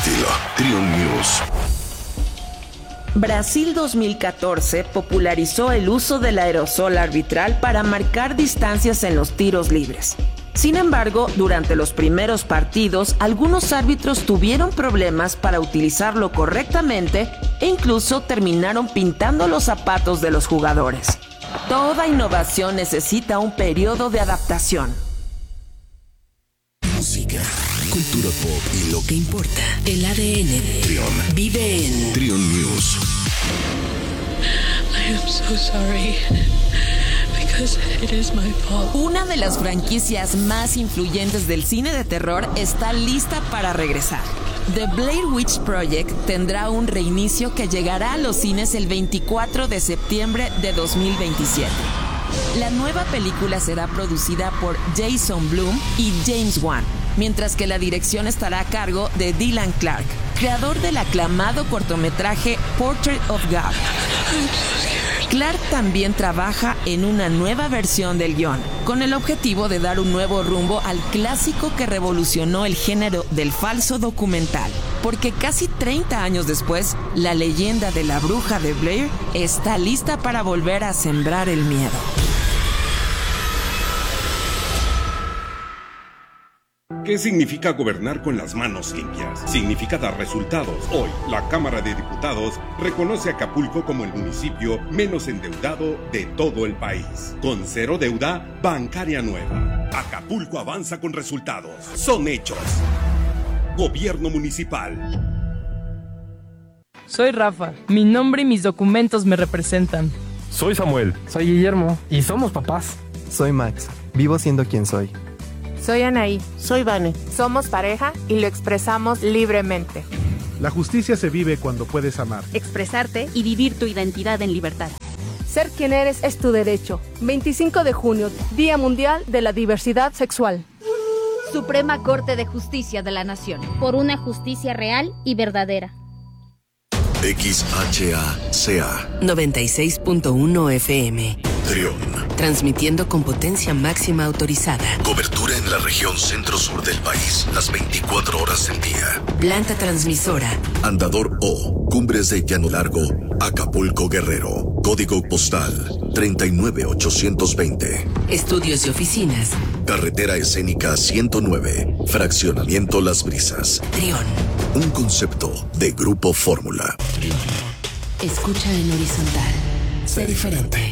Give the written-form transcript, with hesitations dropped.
Trion News. Brasil 2014 popularizó el uso del aerosol arbitral para marcar distancias en los tiros libres. Sin embargo, durante los primeros partidos, algunos árbitros tuvieron problemas para utilizarlo correctamente e incluso terminaron pintando los zapatos de los jugadores. Toda innovación necesita un periodo de adaptación. Música, cultura pop y lo que importa. El ADN Trion vive en Trion News. I am so sorry. Because it is my fault. Una de las franquicias más influyentes del cine de terror está lista para regresar. The Blair Witch Project tendrá un reinicio que llegará a los cines el 24 de septiembre de 2027. La nueva película será producida por Jason Blum y James Wan, mientras que la dirección estará a cargo de Dylan Clark, creador del aclamado cortometraje Portrait of God. Clark también trabaja en una nueva versión del guión, con el objetivo de dar un nuevo rumbo al clásico que revolucionó el género del falso documental. Porque casi 30 años después, la leyenda de la bruja de Blair está lista para volver a sembrar el miedo. ¿Qué significa gobernar con las manos limpias? Significa dar resultados. Hoy, la Cámara de Diputados reconoce a Acapulco como el municipio menos endeudado de todo el país. Con cero deuda bancaria nueva. Acapulco avanza con resultados. Son hechos. Gobierno Municipal. Soy Rafa. Mi nombre y mis documentos me representan. Soy Samuel. Soy Guillermo. Y somos papás. Soy Max. Vivo siendo quien soy. Soy Anaí. Soy Vane. Somos pareja y lo expresamos libremente. La justicia se vive cuando puedes amar, expresarte y vivir tu identidad en libertad. Ser quien eres es tu derecho. 25 de junio, Día Mundial de la Diversidad Sexual. Suprema Corte de Justicia de la Nación. Por una justicia real y verdadera. XHACA 96.1 FM. Trion. Transmitiendo con potencia máxima autorizada. Cobertura en la región centro-sur del país, las 24 horas del día. Planta transmisora. Andador O, Cumbres de Llano Largo, Acapulco, Guerrero. Código postal 39820. Estudios y oficinas. Carretera Escénica 109, Fraccionamiento Las Brisas. Trion. Un concepto de Grupo Fórmula. Escucha en horizontal. Sé diferente.